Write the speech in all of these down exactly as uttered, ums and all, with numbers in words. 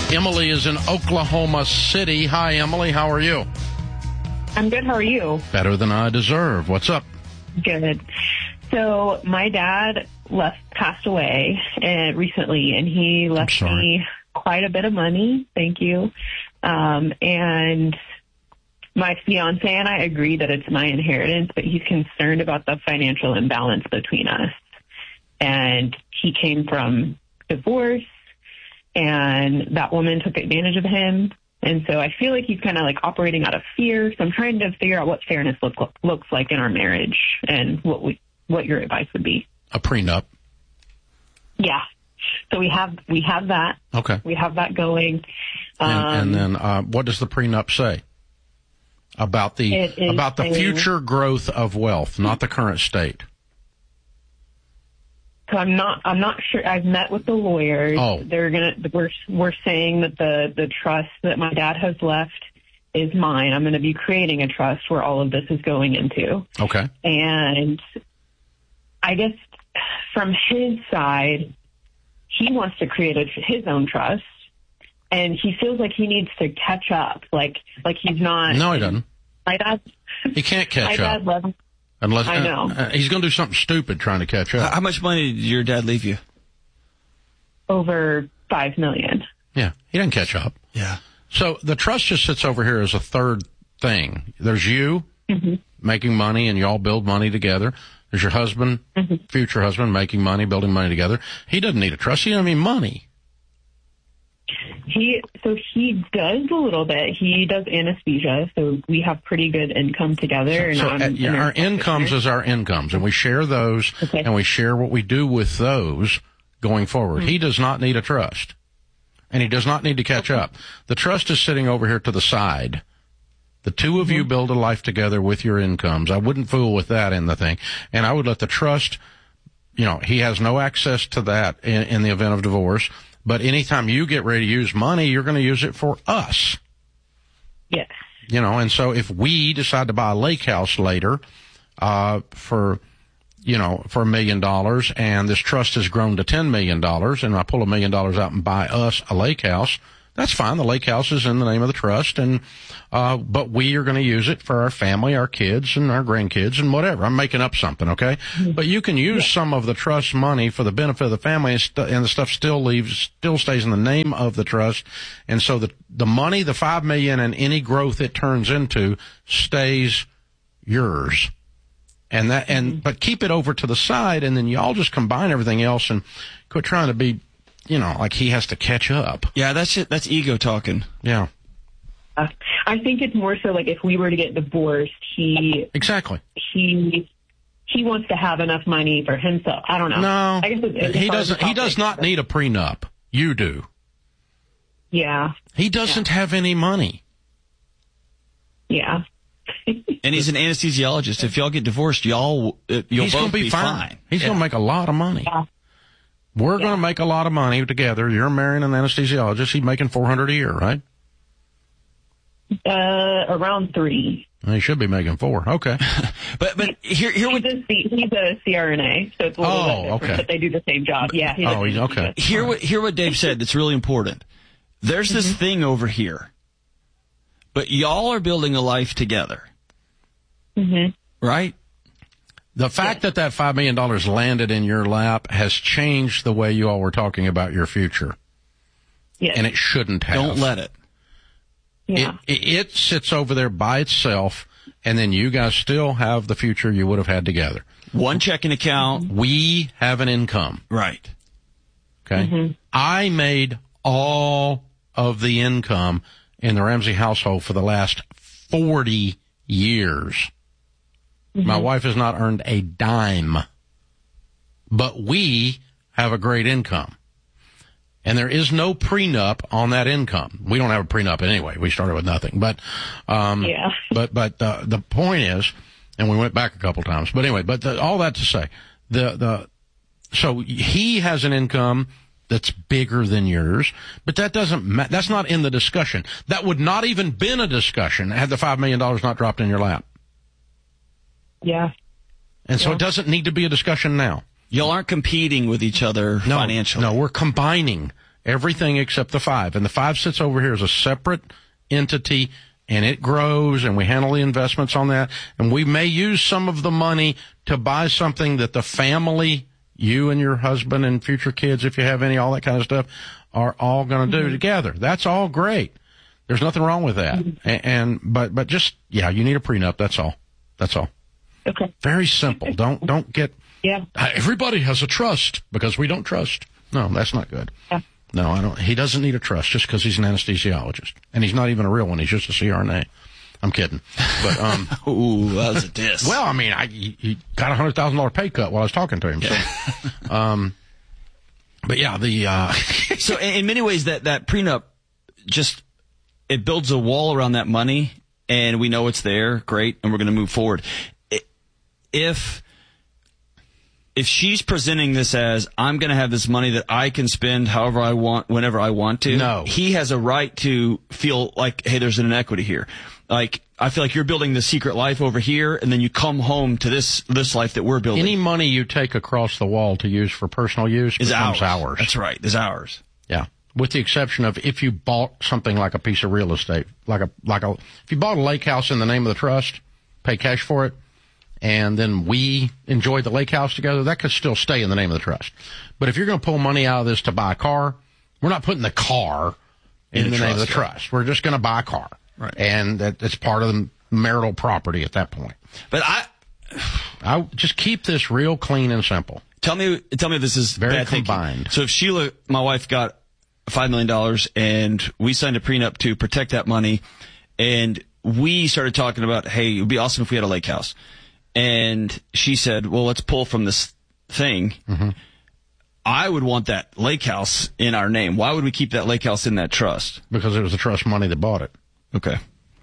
Emily is in Oklahoma City. Hi, Emily. How are you? I'm good. How are you? Better than I deserve. What's up? Good. So my dad left, passed away uh, recently, and he left me quite a bit of money. Thank you. Um, and my fiance and I agree that it's my inheritance, but he's concerned about the financial imbalance between us. And he came from divorce, and that woman took advantage of him. And so I feel like he's kind of like operating out of fear. So I'm trying to figure out what fairness look, looks like in our marriage and what we, what your advice would be. A prenup. Yeah. So we have, we have that. Okay. We have that going. And, Um, and then, uh, what does the prenup say? About the, about the saying, future growth of wealth, not the current state. So I'm not, I'm not sure. I've met with the lawyers. Oh. They're going to, we're, we're saying that the, the trust that my dad has left is mine. I'm going to be creating a trust where all of this is going into. Okay. And I guess from his side, he wants to create a, his own trust, and he feels like he needs to catch up. Like, like he's not. No, he doesn't. My dad. He can't catch my up. Dad loves, Unless I know. Uh, uh, he's going to do something stupid trying to catch up. How much money did your dad leave you? Over five million. Yeah, he doesn't catch up. Yeah. So the trust just sits over here as a third thing. There's you Mm-hmm. making money, and you all build money together. There's your husband, Mm-hmm. future husband, making money, building money together. He doesn't need a trust. He doesn't need money. He so he does a little bit. He does anesthesia, so we have pretty good income together. So, and so I'm uh, yeah, an our practitioner. incomes is our incomes, and we share those, Okay. and we share what we do with those going forward. Mm-hmm. He does not need a trust, and he does not need to catch Okay. up. The trust is sitting over here to the side. The two of Mm-hmm. you build a life together with your incomes. I wouldn't fool with that in the thing, and I would let the trust. You know, he has no access to that in, in the event of divorce. But anytime you get ready to use money, you're going to use it for us. Yes. You know, and so if we decide to buy a lake house later, uh, for, you know, for a million dollars, and this trust has grown to ten million dollars, and I pull a million dollars out and buy us a lake house, that's fine. The lake house is in the name of the trust, and, uh, but we are going to use it for our family, our kids, and our grandkids, and whatever. I'm making up something, okay? Mm-hmm. But you can use yeah. some of the trust money for the benefit of the family, and, st- and the stuff still leaves, still stays in the name of the trust. And so the, the money, the five million dollars, and any growth it turns into stays yours. And that, and, mm-hmm. but keep it over to the side, and then y'all just combine everything else and quit trying to be, you know, like he has to catch up. Yeah, that's it. That's ego talking. Yeah. Uh, I think it's more so like if we were to get divorced, he exactly he he wants to have enough money for himself. I don't know. No, I guess it's, it's he doesn't. He does not need a prenup. You do. Yeah. He doesn't yeah. have any money. Yeah. And he's an anesthesiologist. If y'all get divorced, y'all uh, you'll he's both gonna be, be fine. fine. He's yeah. going to make a lot of money. Yeah. We're yeah. going to make a lot of money together. You're marrying an anesthesiologist. He's making four hundred a year, right? Uh, around three. Well, he should be making four. Okay. but but here here he's, a, C, he's a C R N A, so it's a little oh, bit different, okay. but they do the same job. Yeah. He oh, he's okay. Hear what hear what Dave said. That's really important. There's this mm-hmm. thing over here, but y'all are building a life together. Mm-hmm. Right? The fact yes. that that five million dollars landed in your lap has changed the way you all were talking about your future. Yes. And it shouldn't have. Don't let it. Yeah. It, it, it sits over there by itself, and then you guys still have the future you would have had together. One checking account. We have an income. Right. Okay? Mm-hmm. I made all of the income in the Ramsey household for the last forty years. Mm-hmm. My wife has not earned a dime, but we have a great income. And there is no prenup on that income. We don't have a prenup anyway. We started with nothing. But, um, yeah. but, but, uh, the point is, and we went back a couple times, but anyway, but the, all that to say, the, the, so he has an income that's bigger than yours, but that doesn't ma- that's not in the discussion. That would not even been a discussion had the five million dollars not dropped in your lap. Yeah. And so yeah. it doesn't need to be a discussion now. Y'all aren't competing with each other no, financially. No, we're combining. everything except the five. And the five sits over here as a separate entity, and it grows, and we handle the investments on that. And we may use some of the money to buy something that the family, you and your husband and future kids, if you have any, all that kind of stuff, are all going to do mm-hmm. together. That's all great. There's nothing wrong with that. Mm-hmm. And, and but but just yeah, you need a prenup. That's all. That's all. Okay. Very simple. Don't don't get. Yeah. Everybody has a trust because we don't trust. No, that's not good. Yeah. No, I don't. He doesn't need a trust just because he's an anesthesiologist, and he's not even a real one. He's just a C R N A. I'm kidding. But um, ooh, that was a diss. Well, I mean, I he, he got a hundred thousand dollar pay cut while I was talking to him. Yeah. So, um, but yeah, the uh, so in many ways that that prenup just it builds a wall around that money, and we know it's there. Great, and we're going to move forward. If if she's presenting this as I'm going to have this money that I can spend however I want, whenever I want to, no. he has a right to feel like, hey, there's an inequity here. Like, I feel like you're building the secret life over here, and then you come home to this this life that we're building. Any money you take across the wall to use for personal use is becomes ours. ours. That's right, is ours. Yeah, with the exception of if you bought something like a piece of real estate, like a like a if you bought a lake house in the name of the trust, pay cash for it, and then we enjoyed the lake house together, that could still stay in the name of the trust. But if you're going to pull money out of this to buy a car, we're not putting the car in, in the, the name of the trust. We're just going to buy a car. Right. And that, it's part of the marital property at that point. But I, I just keep this real clean and simple. Tell me, tell me if this is very bad combined. Thinking. So if Sheila, my wife, got five million dollars and we signed a prenup to protect that money, and we started talking about, hey, it would be awesome if we had a lake house. And she said, well, let's pull from this thing. Mm-hmm. I would want that lake house in our name. Why would we keep that lake house in that trust? Because it was the trust money that bought it. Okay.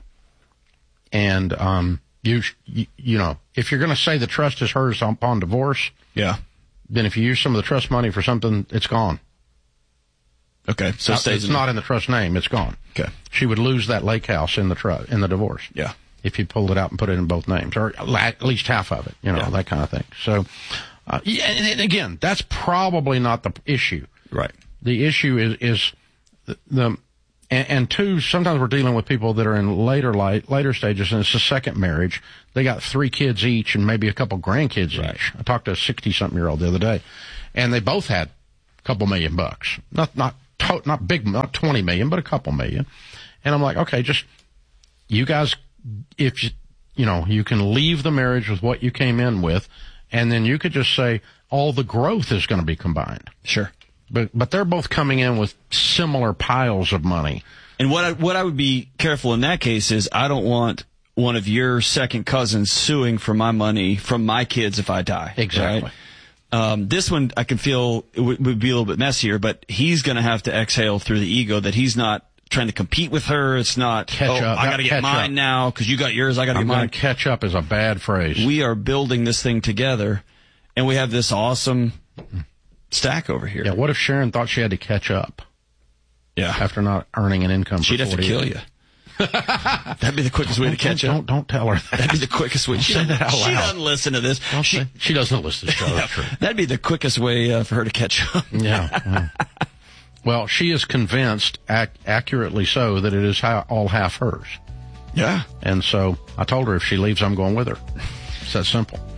And, um, you, you, you know, if you're going to say the trust is hers upon divorce. Yeah. Then if you use some of the trust money for something, it's gone. Okay. So it it's not in the trust name. It's gone. Okay. She would lose that lake house in the trust, in the divorce. Yeah. If you pulled it out and put it in both names, or at least half of it, you know, yeah. that kind of thing. So, uh, yeah, and again, that's probably not the issue. Right. The issue is, is the, the and, and two, sometimes we're dealing with people that are in later light, later stages, and it's a second marriage. They got three kids each and maybe a couple grandkids right. each. I talked to a sixty-something-year-old the other day, and they both had a couple million bucks. Not, not, to, not big, not twenty million, but a couple million. And I'm like, okay, just, you guys, if you, you know, you can leave the marriage with what you came in with, and then you could just say all the growth is going to be combined. Sure. But but they're both coming in with similar piles of money. And what I, what I would be careful in that case is I don't want one of your second cousins suing for my money from my kids if I die. Exactly. Right? Um, this one I can feel it would, would be a little bit messier, but he's going to have to exhale through the ego that he's not trying to compete with her. It's not, catch oh, up. I got to get mine up. Now because you got yours, I got to get mine. Catch up is a bad phrase. We are building this thing together, and we have this awesome stack over here. Yeah, what if Sharon thought she had to catch up? Yeah. After not earning an income for She'd have to kill years. You. That'd be the quickest way to catch don't, up. Don't, don't tell her that. That'd be the quickest way. Don't she, say that out loud. She doesn't listen to this. She, say, she doesn't listen to the show. That's true. That'd be the quickest way uh, for her to catch up. Yeah. yeah. Well, she is convinced, ac- accurately so, that it is ha- all half hers. Yeah. And so I told her if she leaves, I'm going with her. It's that simple.